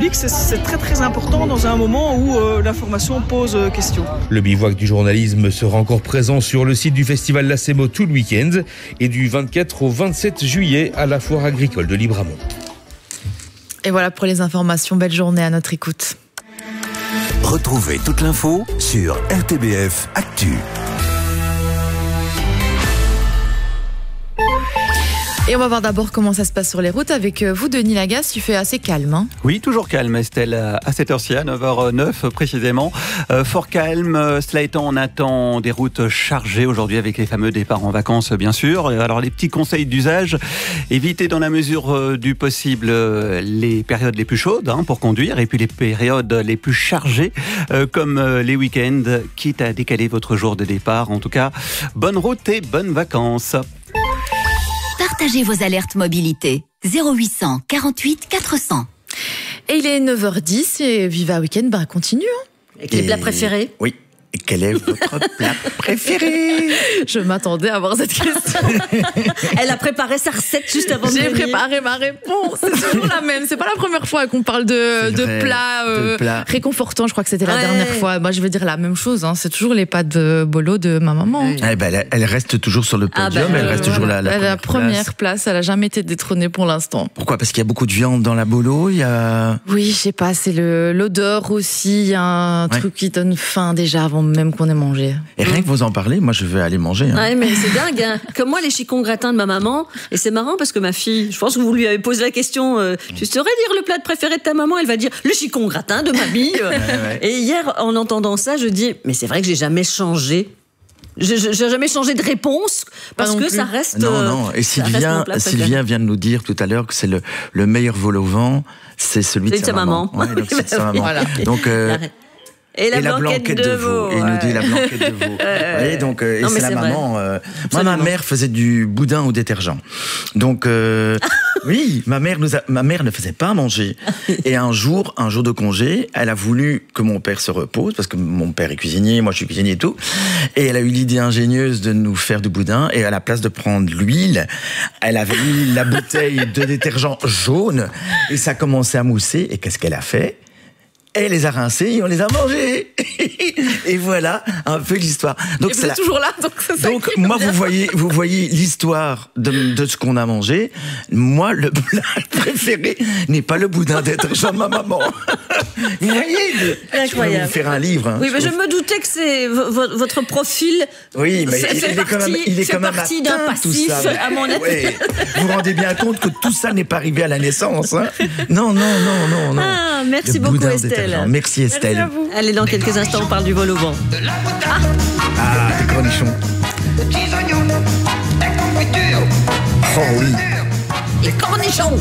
public, c'est très très important dans un moment où l'information pose question. Le bivouac du journalisme sera encore présent sur le site du festival Lacemo tout le week-end et du 24 au 27 juillet à la foire agricole de Libramont. Et voilà pour les informations. Belle journée à notre écoute. Retrouvez toute l'info sur RTBF Actu. Et on va voir d'abord comment ça se passe sur les routes avec vous, Denis Lagasse. Il fait assez calme. Hein. Oui, toujours calme, Estelle, à cette heure-ci, à 9h09 précisément. Fort calme. Cela étant, on attend des routes chargées aujourd'hui avec les fameux départs en vacances, bien sûr. Alors, les petits conseils d'usage, évitez dans la mesure du possible les périodes les plus chaudes pour conduire et puis les périodes les plus chargées comme les week-ends, quitte à décaler votre jour de départ. En tout cas, bonne route et bonnes vacances. Partagez vos alertes mobilité. 0800 48 400. Et il est 9h10 et Viva Weekend continue. Avec les plats préférés. Oui. Et quel est votre plat préféré? Je m'attendais à avoir cette question. Elle a préparé sa recette juste avant de venir. J'ai préparé ma réponse. C'est toujours la même. C'est pas la première fois qu'on parle de plats réconfortants. Je crois que c'était la dernière fois. Moi, je vais dire la même chose. C'est toujours les pâtes de bolo de ma maman. Elle reste toujours sur le podium. Elle reste toujours la première place. Elle a jamais été détrônée pour l'instant. Pourquoi? Parce qu'il y a beaucoup de viande dans la bolo. Oui, je sais pas. C'est l'odeur aussi. Il y a un truc qui donne faim déjà avant même qu'on ait mangé. Et rien que vous en parlez, moi je vais aller manger. Ouais, mais c'est dingue. Comme moi, les chicons gratins de ma maman. Et c'est marrant parce que ma fille, je pense que vous lui avez posé la question, tu saurais dire le plat préféré de ta maman? Elle va dire le chicon gratin de mamie. Et hier, en entendant ça, je dis, mais c'est vrai que j'ai jamais changé. J'ai jamais changé de réponse parce que ça reste. Non. Et Sylvia vient de nous dire tout à l'heure que c'est le meilleur vol au vent, c'est celui de sa maman. Ouais, donc c'est de sa maman. Voilà. Donc. Et la blanquette de veau. Et il nous dit la blanquette de veau. Et donc, et c'est la maman. Moi, ma mère faisait du boudin au détergent. Donc, oui, ma mère ne faisait pas à manger. Et un jour de congé, elle a voulu que mon père se repose, parce que mon père est cuisinier, moi je suis cuisinier et tout. Et elle a eu l'idée ingénieuse de nous faire du boudin. Et à la place de prendre l'huile, elle avait mis la bouteille de détergent jaune. Et ça commençait à mousser. Et qu'est-ce qu'elle a fait? Elle les a rincés et on les a mangés. Et voilà un peu l'histoire. Donc c'est toujours là. Donc moi vous voyez l'histoire de ce qu'on a mangé. Moi le plat préféré n'est pas le boudin détergent de ma maman. Vous voyez, je peux vous faire un livre. Oui, mais je me doutais que c'est votre profil. Oui, mais il est quand même parti d'un passif, à mon avis. Ouais. Vous vous rendez bien compte que tout ça n'est pas arrivé à la naissance. Non. Ah, merci beaucoup Estelle. Merci Estelle. Merci à vous. Allez, dans quelques instants, on parle du vol au vent. Des cornichons. Petits oignons, des confitures. Oh oui. Les cornichons.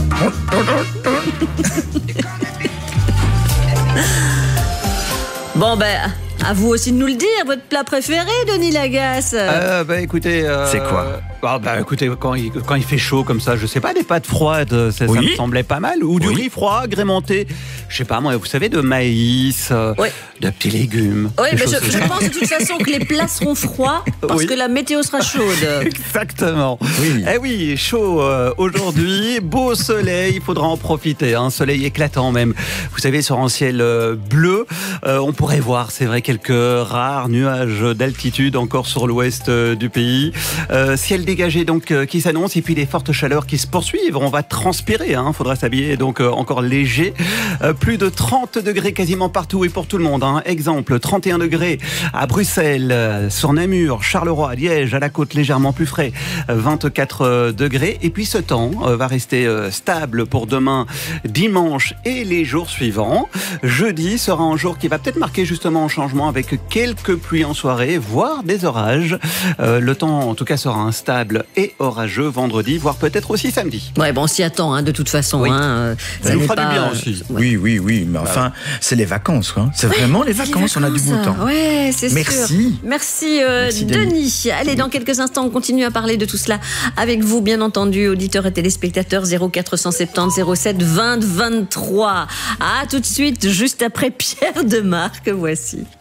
Bon, à vous aussi de nous le dire, votre plat préféré, Denis Lagasse. Écoutez, c'est quoi? Écoutez, quand il fait chaud comme ça, je sais pas, des pâtes froides, ça me semblait pas mal, ou du riz froid agrémenté, je sais pas moi, vous savez, de maïs, de petits légumes. Oui, mais je pense de toute façon que les plats seront froids parce que la météo sera chaude. Exactement. Oui. Eh oui, chaud aujourd'hui, beau soleil, il faudra en profiter, soleil éclatant même. Vous savez, sur un ciel bleu, on pourrait voir, c'est vrai, quelques rares nuages d'altitude encore sur l'ouest du pays. Ciel dégagé donc qui s'annonce et puis les fortes chaleurs qui se poursuivent. On va transpirer, faudra s'habiller donc encore léger. Plus de 30 degrés quasiment partout et pour tout le monde. Exemple, 31 degrés à Bruxelles, sur Namur, Charleroi, Liège, à la côte légèrement plus frais, 24 degrés. Et puis ce temps va rester stable pour demain, dimanche et les jours suivants. Jeudi sera un jour qui va peut-être marquer justement un changement avec quelques pluies en soirée, voire des orages. Le temps en tout cas sera instable et orageux vendredi, voire peut-être aussi samedi. Ouais, on s'y attend de toute façon. Oui. Ça nous fera du bien aussi. Oui, mais enfin, c'est les vacances. C'est vraiment les vacances, on a du beau temps. Ouais, c'est sûr. Merci Denis. Allez, dans quelques instants, on continue à parler de tout cela avec vous, bien entendu, auditeurs et téléspectateurs. 0470 07 20 23. À tout de suite, juste après Pierre Demarque, voici.